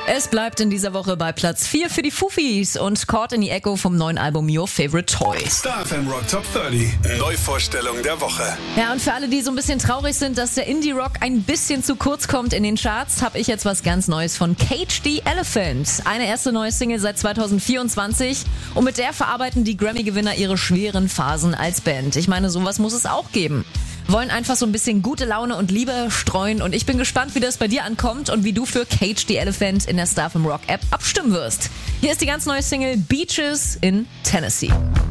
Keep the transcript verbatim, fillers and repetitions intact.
Es bleibt in dieser Woche bei Platz vier für die Fufis und Caught in the Echo vom neuen Album Your Favorite Toy. Star F M Rock Top dreißig, Neuvorstellung der Woche. Ja, und für alle, die so ein bisschen traurig sind, dass der Indie-Rock ein bisschen zu kurz kommt in den Charts, habe ich jetzt was ganz Neues von Cage the Elephant. Eine erste neue Single seit zwanzig vierundzwanzig und mit der verarbeiten die Grammy-Gewinner ihre schweren Phasen als Band. Ich meine, sowas muss es auch geben. Wollen einfach so ein bisschen gute Laune und Liebe streuen und ich bin gespannt, wie das bei dir ankommt und wie du für Cage the Elephant in der Star F M Rock App abstimmen wirst. Hier ist die ganz neue Single Beaches in Tennessee.